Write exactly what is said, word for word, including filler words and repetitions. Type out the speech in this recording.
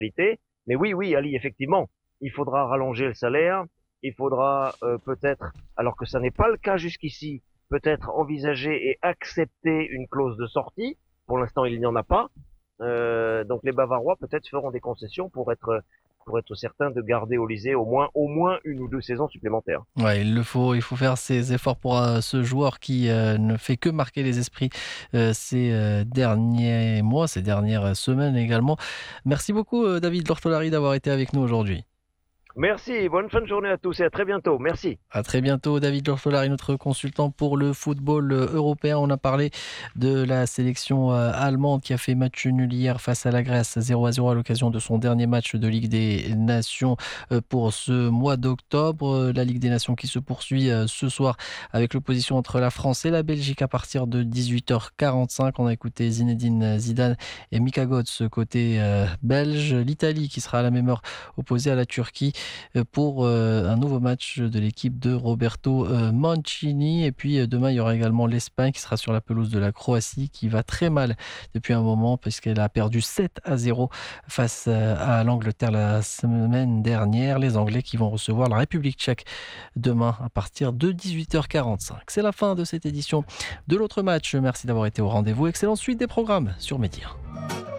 Mais oui, oui, Ali, effectivement, il faudra rallonger le salaire, il faudra euh, peut-être, alors que ça n'est pas le cas jusqu'ici, peut-être envisager et accepter une clause de sortie. Pour l'instant, il n'y en a pas. Euh, donc les Bavarois peut-être feront des concessions pour être pour être certains de garder Olysée au moins au moins une ou deux saisons supplémentaires. Ouais, il le faut, il faut faire ces efforts pour euh, ce joueur qui euh, ne fait que marquer les esprits euh, ces euh, derniers mois, ces dernières semaines également. Merci beaucoup, euh, David Lortolari, d'avoir été avec nous aujourd'hui. Merci, bonne fin de journée à tous et à très bientôt. Merci. À très bientôt, David Lortolari, notre consultant pour le football euh, européen. On a parlé de la sélection euh, allemande qui a fait match nul hier face à la Grèce zéro à zéro à l'occasion de son dernier match de Ligue des Nations euh, pour ce mois d'octobre. Euh, La Ligue des Nations qui se poursuit euh, ce soir avec l'opposition entre la France et la Belgique à partir de dix-huit heures quarante-cinq. On a écouté Zinedine Zidane et Mika Götze côté euh, belge. L'Italie qui sera à la même heure opposée à la Turquie euh, pour euh, un nouveau match de l'équipe de Roberto euh, Mancini. Et puis euh, demain, il y aura également l'Espagne qui sera sur la pelouse de la Croatie qui va très mal depuis un moment puisqu'elle a perdu sept à zéro face euh, à l'Angleterre la semaine dernière. Les Anglais qui vont recevoir la République tchèque demain à partir de dix-huit heures quarante-cinq. C'est la fin de cette édition de l'autre match. Merci d'avoir été au rendez-vous. Excellente suite des programmes sur Média.